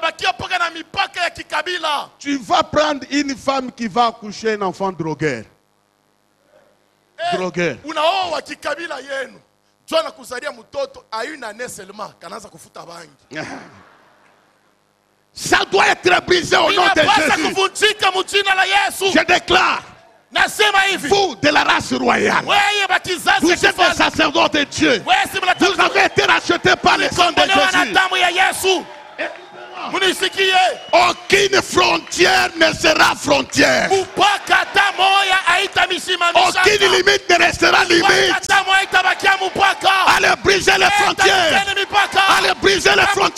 Tu vas prendre une femme qui va accoucher un enfant drogueur. Drogueur. Ça doit être brisé au nom de Jésus. Je déclare, vous de la race royale, vous êtes des sacerdotes de Dieu. Vous avez été rachetés par le sang de Jésus. Aucune frontière ne sera frontière. Aucune limite ne restera limite. Allez briser les frontières. Allez briser les frontières.